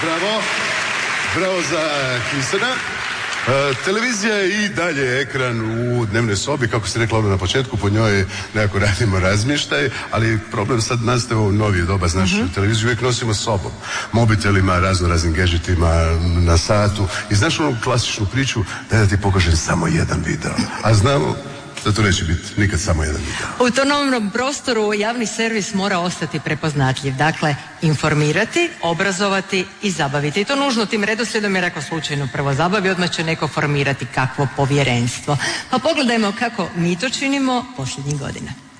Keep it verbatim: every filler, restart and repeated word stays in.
Bravo. Bravo za Kistena. E, televizija je i dalje ekran u dnevnoj sobi, kako ste rekla ono na početku, po njoj nekako radimo razmještaj, ali problem sad nastaje u novije doba, znaš, mm-hmm. televiziju uvijek nosimo s sobom, mobitelima, razno raznim gadgetima na satu i znaš onu klasičnu priču da ja ti pokažem samo jedan video, a znamo da to neće biti nikad samo jedan video. U tom novnom prostoru javni servis mora ostati prepoznatljiv. Dakle, informirati, obrazovati i zabaviti. I to nužno tim redoslijedom, jer ako slučajno prvo zabavi, odmah će neko formirati kakvo povjerenstvo. Pa pogledajmo kako mi to činimo posljednjih godina.